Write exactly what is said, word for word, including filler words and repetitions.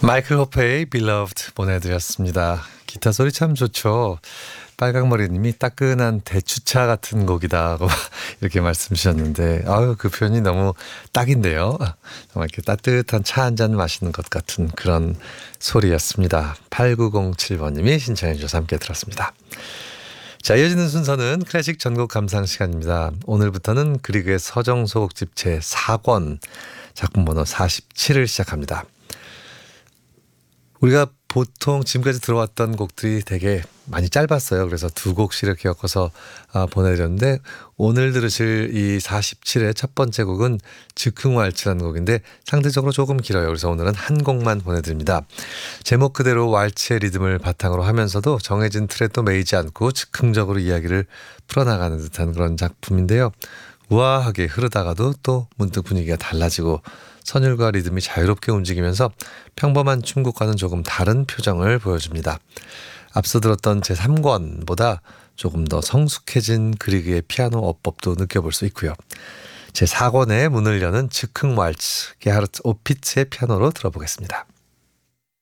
마이클 호페의 Beloved 보내드렸습니다. 기타 소리 참 좋죠. 빨강머리님이 따끈한 대추차 같은 곡이다고 이렇게 말씀 주셨는데 아유 그 표현이 너무 딱인데요. 정말 이렇게 따뜻한 차 한 잔 마시는 것 같은 그런 소리였습니다. 팔구공칠 번님이 신청해 주셔서 함께 들었습니다. 자, 이어지는 순서는 클래식 전곡 감상 시간입니다. 오늘부터는 그리그의 서정 소곡집 제사 권 작품 번호 사십칠을 시작합니다. 우리가 보통 지금까지 들어왔던 곡들이 되게 많이 짧았어요. 그래서 두 곡씩 이렇게 엮어서 보내드렸는데 오늘 들으실 이 사십칠의 첫 번째 곡은 즉흥왈츠라는 곡인데 상대적으로 조금 길어요. 그래서 오늘은 한 곡만 보내드립니다. 제목 그대로 왈츠의 리듬을 바탕으로 하면서도 정해진 틀에 또 매이지 않고 즉흥적으로 이야기를 풀어나가는 듯한 그런 작품인데요. 우아하게 흐르다가도 또 문득 분위기가 달라지고 선율과 리듬이 자유롭게 움직이면서 평범한 춤곡과는 조금 다른 표정을 보여줍니다. 앞서 들었던 제삼 권보다 조금 더 성숙해진 그리그의 피아노 어법도 느껴볼 수 있고요. 제사 권의 문을 여는 즉흥 왈츠 게하르트 오피츠의 피아노로 들어보겠습니다.